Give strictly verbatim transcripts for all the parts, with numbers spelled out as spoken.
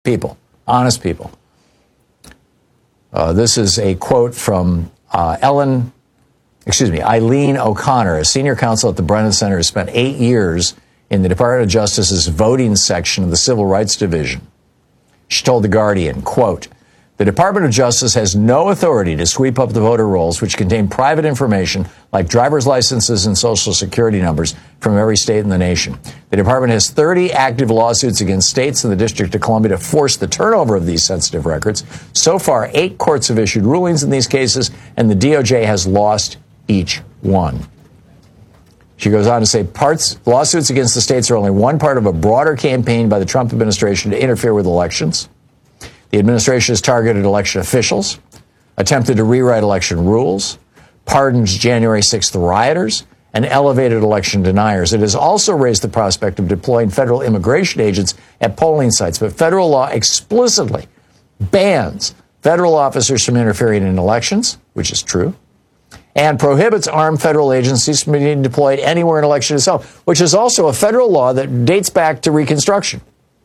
people, honest people. Uh, this is a quote from uh, Ellen, excuse me, Eileen O'Connor, a senior counsel at the Brennan Center who spent eight years in the Department of Justice's voting section of the Civil Rights Division. She told The Guardian, quote, the Department of Justice has no authority to sweep up the voter rolls, which contain private information like driver's licenses and social security numbers from every state in the nation. The department has thirty active lawsuits against states and the District of Columbia to force the turnover of these sensitive records. So far, eight courts have issued rulings in these cases, and the D O J has lost each one. She goes on to say parts lawsuits against the states are only one part of a broader campaign by the Trump administration to interfere with elections. The administration has targeted election officials, attempted to rewrite election rules, pardoned January sixth rioters, and elevated election deniers. It has also raised the prospect of deploying federal immigration agents at polling sites, but federal law explicitly bans federal officers from interfering in elections, which is true, and prohibits armed federal agencies from being deployed anywhere in election itself, which is also a federal law that dates back to Reconstruction.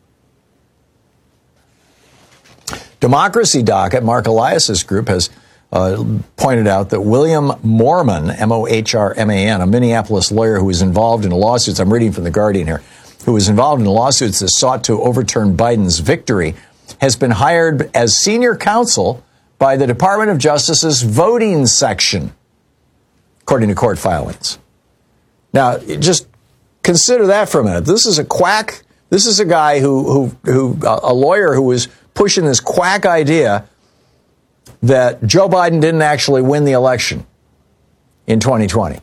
Democracy Doc at Mark Elias's group has uh, pointed out that William Moorman, M O H R M A N, a Minneapolis lawyer who was involved in lawsuits, I'm reading from The Guardian here, who was involved in lawsuits that sought to overturn Biden's victory, has been hired as senior counsel by the Department of Justice's voting section, according to court filings. Now, just consider that for a minute. This is a quack. This is a guy who, who, who a lawyer who was pushing this quack idea that Joe Biden didn't actually win the election in twenty twenty.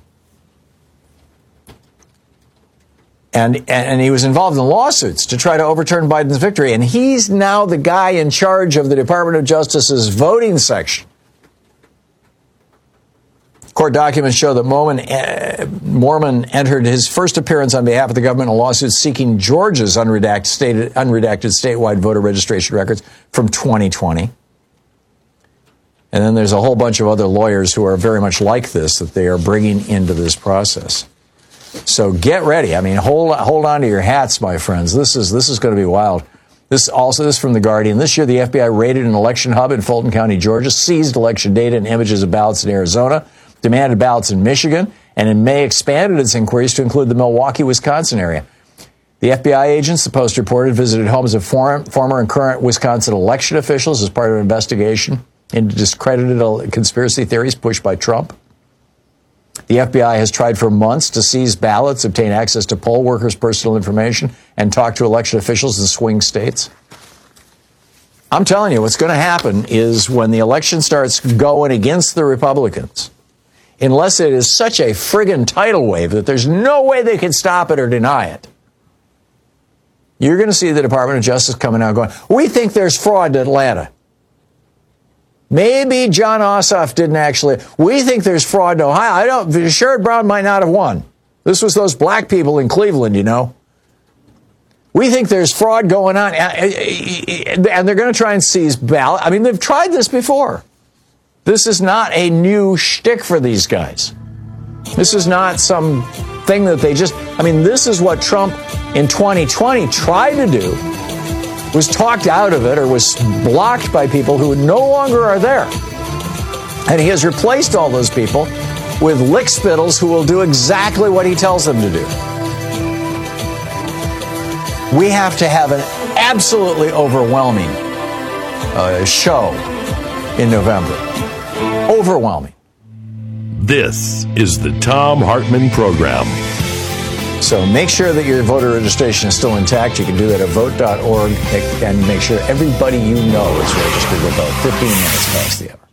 And, and he was involved in lawsuits to try to overturn Biden's victory. And he's now the guy in charge of the Department of Justice's voting section. Court documents show that Moorman, uh, Moorman entered his first appearance on behalf of the government in a lawsuit seeking Georgia's unredacted, state, unredacted statewide voter registration records from twenty twenty. And then there's a whole bunch of other lawyers who are very much like this that they are bringing into this process. So get ready. I mean, hold hold on to your hats, my friends. This is this is going to be wild. This also this is from The Guardian. This year, the F B I raided an election hub in Fulton County, Georgia, seized election data and images of ballots in Arizona, demanded ballots in Michigan, and in May expanded its inquiries to include the Milwaukee, Wisconsin area. The F B I agents, the Post reported, visited homes of foreign, former and current Wisconsin election officials as part of an investigation into discredited conspiracy theories pushed by Trump. The F B I has tried for months to seize ballots, obtain access to poll workers' personal information, and talk to election officials in swing states. I'm telling you, what's going to happen is when the election starts going against the Republicans, unless it is such a friggin' tidal wave that there's no way they can stop it or deny it, you're going to see the Department of Justice coming out going, we think there's fraud in Atlanta. Maybe John Ossoff didn't actually. We think there's fraud in Ohio. I don't. Sherrod Brown might not have won. This was those black people in Cleveland, you know. We think there's fraud going on. And they're going to try and seize ballot. I mean, they've tried this before. This is not a new shtick for these guys. This is not some thing that they just. I mean, this is what Trump in twenty twenty tried to do. Was talked out of it or was blocked by people who no longer are there. And he has replaced all those people with lickspittles who will do exactly what he tells them to do. We have to have an absolutely overwhelming uh, show in November. Overwhelming. This is the Thom Hartmann Program. So make sure that your voter registration is still intact. You can do that at vote dot org and make sure everybody you know is registered to vote. fifteen minutes past the hour.